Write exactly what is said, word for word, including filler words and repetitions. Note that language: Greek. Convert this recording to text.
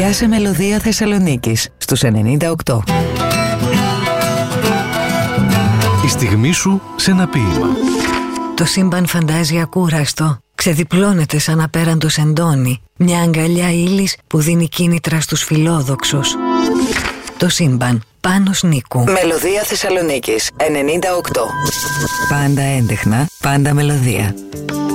Πιάσε μελωδία Θεσσαλονίκης στους ενενήντα οκτώ. Η στιγμή σου σε ένα ποίημα. Το σύμπαν φαντάζει ακούραστο. Ξεδιπλώνεται σαν απέραντος εντόνι. Μια αγκαλιά ύλης που δίνει κίνητρα στους φιλόδοξους. Το σύμπαν. Πάνος Νίκου. Μελωδία Θεσσαλονίκης ενενήντα οκτώ. Πάντα έντεχνα, πάντα μελωδία.